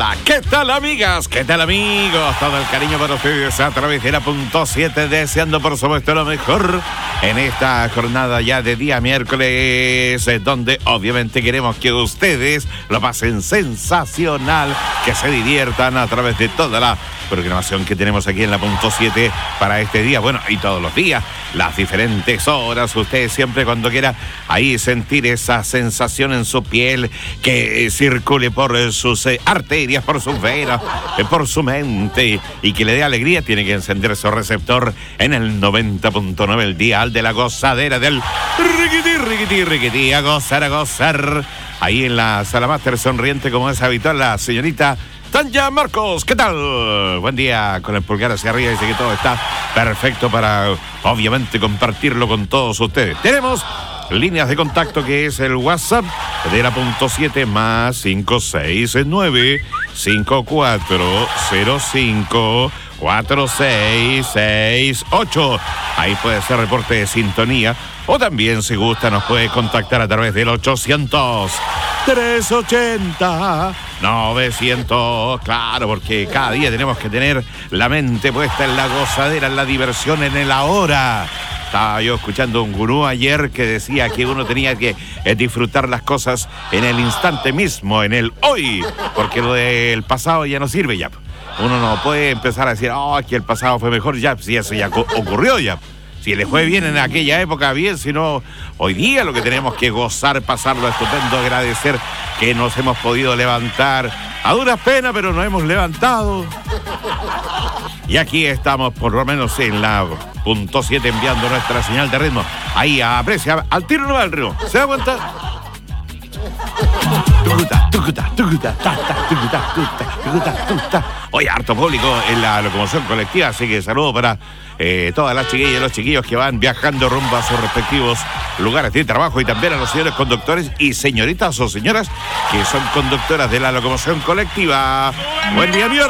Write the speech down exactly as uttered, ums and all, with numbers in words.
Hola, ¿qué tal amigas? ¿Qué tal amigos? Todo el cariño para ustedes a través de la punto siete, deseando por supuesto lo mejor en esta jornada ya de día miércoles, donde obviamente queremos que ustedes lo pasen sensacional, que se diviertan a través de toda la programación que tenemos aquí en la punto siete para este día, bueno, y todos los días, las diferentes horas, usted siempre cuando quiera ahí sentir esa sensación en su piel, que eh, circule por eh, sus eh, arterias, por sus venas, eh, por su mente, y que le dé alegría, tiene que encender su receptor en el noventa punto nueve, el dial de la gozadera del riquití, riquití, riquití, a gozar, a gozar, ahí en la sala máster sonriente como es habitual la señorita Tanya Marcos. ¿Qué tal? Buen día, con el pulgar hacia arriba, dice que todo está perfecto para obviamente compartirlo con todos ustedes. Tenemos líneas de contacto que es el WhatsApp de la punto siete más cinco seis nueve cinco cuatro cero cinco cuatro seis seis ocho. Ahí puede ser reporte de sintonía, o también si gusta nos puede contactar a través del ochocientos, trescientos ochenta, novecientos. Claro, porque cada día tenemos que tener la mente puesta en la gozadera, en la diversión, en el ahora. Estaba yo escuchando un gurú ayer que decía que uno tenía que eh, disfrutar las cosas en el instante mismo, en el hoy, porque lo del pasado ya no sirve ya. Uno no puede empezar a decir, oh, que el pasado fue mejor, ya, si eso ya ocurrió ya. Si le fue bien en aquella época, bien, si no, hoy día lo que tenemos que gozar, pasarlo estupendo, agradecer que nos hemos podido levantar a duras penas, pero nos hemos levantado. Y aquí estamos, por lo menos en la punto siete, enviando nuestra señal de ritmo. Ahí aprecia, al tiro no va el ritmo. ¿Se da cuenta? Tucuta, tucuta, tucuta, ta, ta, tucuta, tucuta, tucuta, tucuta. Hoy harto público en la locomoción colectiva, así que saludo para eh, todas las chiquillas y los chiquillos que van viajando rumbo a sus respectivos lugares de trabajo, y también a los señores conductores y señoritas o señoras que son conductoras de la locomoción colectiva. Buen día, mi